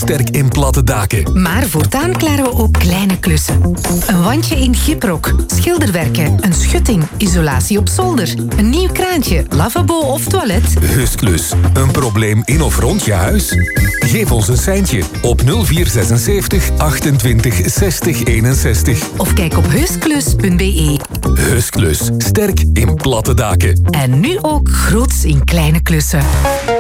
sterk in platte daken. Maar voortaan klaren we ook kleine klussen. Een wandje in gyprok, schilderwerken, een schutting, isolatie op zolder, een nieuw kraantje, lavabo of toilet. Husklus. Een probleem in of rond je huis? Geef ons een seintje op 0476 28 60 61. Of kijk op husklus.be. Husklus. Sterk in platte daken. En nu ook groots in kleine klussen.